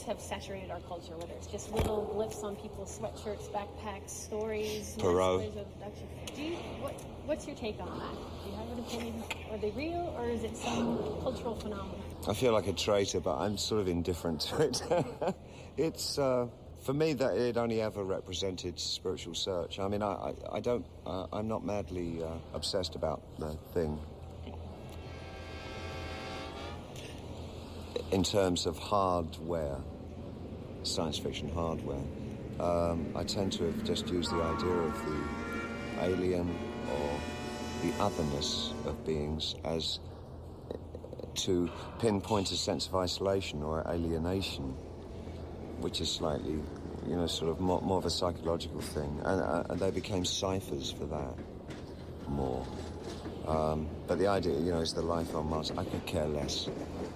have saturated our culture, whether it's just little glyphs on people's sweatshirts, backpacks, stories, Perot. of abduction. What's your take on that? Do you have an opinion? Are they real, or is it some cultural phenomenon? I feel like a traitor, but I'm sort of indifferent to it. It's for me that it only ever represented spiritual search. I mean, I'm not madly obsessed about the thing. In terms of hardware, science fiction hardware, I tend to have just used the idea of the alien or the otherness of beings as to pinpoint a sense of isolation or alienation, which is slightly, sort of more of a psychological thing. And they became ciphers for that more. But the idea, is the life on Mars. I could care less.